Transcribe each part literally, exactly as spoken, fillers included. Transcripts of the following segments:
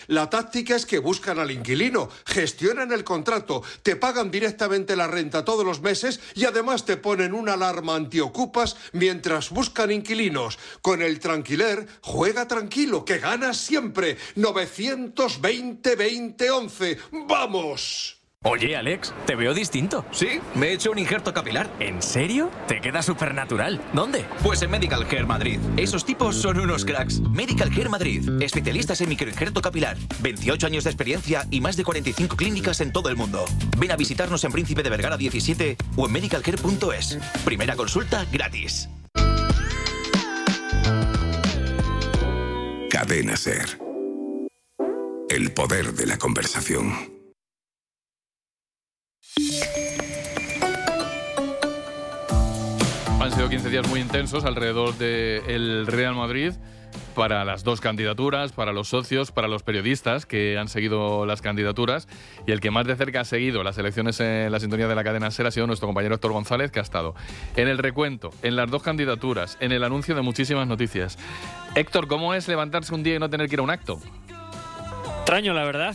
La táctica es que buscan al inquilino, gestionan el contrato, te pagan directamente la renta todos los meses y además te ponen una alarma antiocupas mientras buscan inquilinos. Con el Tranquiler, juega tranquilo, que ganas siempre. novecientos veinte veinte once. ¡Vamos! Oye, Alex, te veo distinto. Sí, me he hecho un injerto capilar. ¿En serio? Te queda súper natural. ¿Dónde? Pues en Medical Care Madrid. Esos tipos son unos cracks. Medical Care Madrid. Especialistas en microinjerto capilar. veintiocho años de experiencia y más de cuarenta y cinco clínicas en todo el mundo. Ven a visitarnos en Príncipe de Vergara diecisiete o en medicalcare punto es. Primera consulta gratis. Cadena SER. El poder de la conversación. Han sido quince días muy intensos alrededor del Real Madrid para las dos candidaturas, para los socios, para los periodistas que han seguido las candidaturas, y el que más de cerca ha seguido las elecciones en la sintonía de la cadena SER ha sido nuestro compañero Héctor González, que ha estado en el recuento, en las dos candidaturas, en el anuncio de muchísimas noticias. Héctor, ¿cómo es levantarse un día y no tener que ir a un acto? Extraño, la verdad.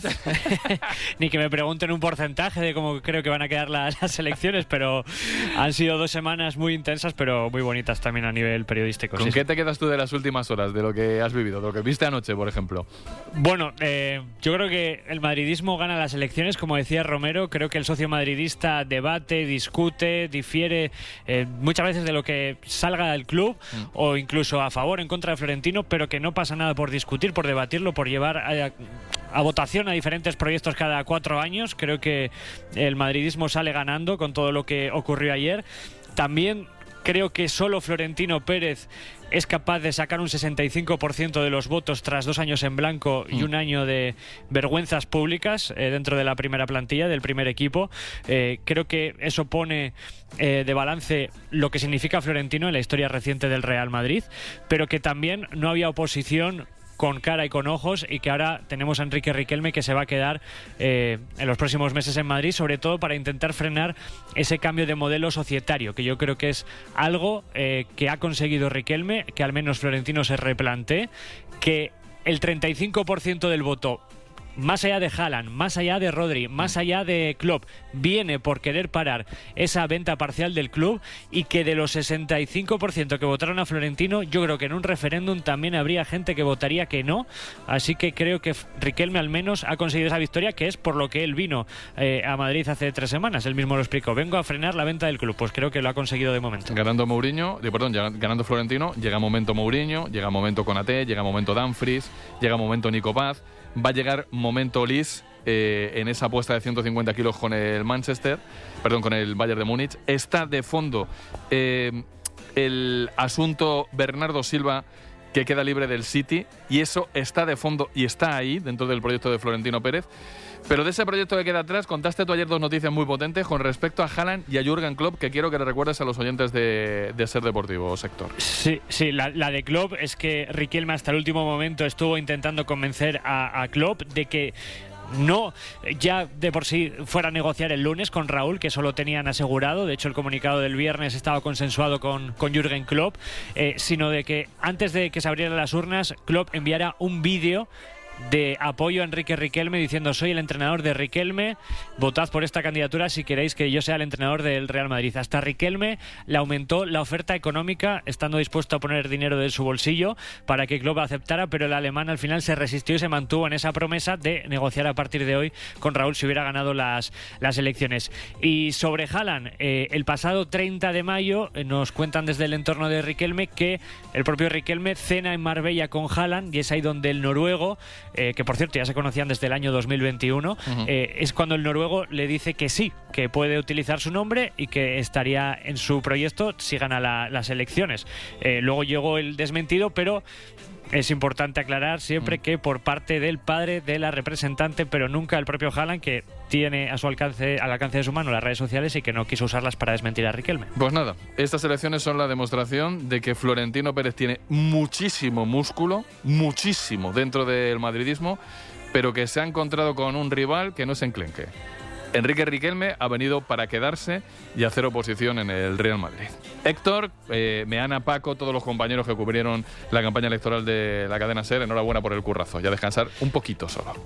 Ni que me pregunten un porcentaje de cómo creo que van a quedar las, las elecciones, pero han sido dos semanas muy intensas, pero muy bonitas también a nivel periodístico. ¿Con sí, qué sí. te quedas tú de las últimas horas, de lo que has vivido, de lo que viste anoche, por ejemplo? Bueno, eh, yo creo que el madridismo gana las elecciones, como decía Romero. Creo que el socio madridista debate, discute, difiere eh, muchas veces de lo que salga del club, mm. o incluso a favor, en contra de Florentino, pero que no pasa nada por discutir, por debatirlo, por llevar a, a votación a diferentes proyectos cada cuatro años. Creo que el madridismo sale ganando con todo lo que ocurrió ayer. También creo que solo Florentino Pérez es capaz de sacar un sesenta y cinco por ciento de los votos tras dos años en blanco y un año de vergüenzas públicas eh, dentro de la primera plantilla, del primer equipo. Eh, creo que eso pone eh, de balance lo que significa Florentino en la historia reciente del Real Madrid, pero que también no había oposición con cara y con ojos, y que ahora tenemos a Enrique Riquelme, que se va a quedar eh, en los próximos meses en Madrid, sobre todo para intentar frenar ese cambio de modelo societario, que yo creo que es algo eh, que ha conseguido Riquelme, que al menos Florentino se replantee, que el treinta y cinco por ciento del voto, más allá de Haaland, más allá de Rodri, más allá de Klopp, viene por querer parar esa venta parcial del club, y que de los sesenta y cinco por ciento que votaron a Florentino, yo creo que en un referéndum también habría gente que votaría que no. Así que creo que Riquelme al menos ha conseguido esa victoria, que es por lo que él vino eh, a Madrid hace tres semanas. Él mismo lo explicó: vengo a frenar la venta del club. Pues creo que lo ha conseguido de momento. Ganando Mourinho, eh, perdón, ganando Florentino, llega momento Mourinho, llega momento Konaté, llega momento Dumfries, llega momento Nico Paz. Va a llegar momento Lis eh, en esa apuesta de ciento cincuenta kilos con el Manchester, perdón, con el Bayern de Múnich. Está de fondo eh, el asunto Bernardo Silva, que queda libre del City, y eso está de fondo y está ahí dentro del proyecto de Florentino Pérez. Pero de ese proyecto que queda atrás, contaste tú ayer dos noticias muy potentes con respecto a Haaland y a Jürgen Klopp, que quiero que le recuerdes a los oyentes de, de Ser Deportivo, Sector. Sí, sí, la, la de Klopp es que Riquelme hasta el último momento estuvo intentando convencer a, a Klopp de que no ya de por sí fuera a negociar el lunes con Raúl, que eso lo tenían asegurado. De hecho, el comunicado del viernes estaba consensuado con, con Jürgen Klopp, eh, sino de que antes de que se abrieran las urnas, Klopp enviara un vídeo de apoyo a Enrique Riquelme diciendo: soy el entrenador de Riquelme, votad por esta candidatura si queréis que yo sea el entrenador del Real Madrid. Hasta Riquelme le aumentó la oferta económica, estando dispuesto a poner dinero de su bolsillo para que Klopp aceptara, pero el alemán al final se resistió y se mantuvo en esa promesa de negociar a partir de hoy con Raúl si hubiera ganado las, las elecciones. Y sobre Haaland, eh, el pasado treinta de mayo eh, nos cuentan desde el entorno de Riquelme que el propio Riquelme cena en Marbella con Haaland, y es ahí donde el noruego, Eh, que por cierto ya se conocían desde el año dos mil veintiuno, uh-huh. eh, es cuando el noruego le dice que sí, que puede utilizar su nombre y que estaría en su proyecto si gana la, las elecciones. Eh, luego llegó el desmentido, pero es importante aclarar siempre que por parte del padre de la representante, pero nunca el propio Haaland, que tiene a su alcance, al alcance de su mano las redes sociales y que no quiso usarlas para desmentir a Riquelme. Pues nada, estas elecciones son la demostración de que Florentino Pérez tiene muchísimo músculo, muchísimo dentro del madridismo, pero que se ha encontrado con un rival que no se enclenque. Enrique Riquelme ha venido para quedarse y hacer oposición en el Real Madrid. Héctor, eh, Meana, Paco, todos los compañeros que cubrieron la campaña electoral de la cadena SER, enhorabuena por el currazo y a descansar un poquito solo.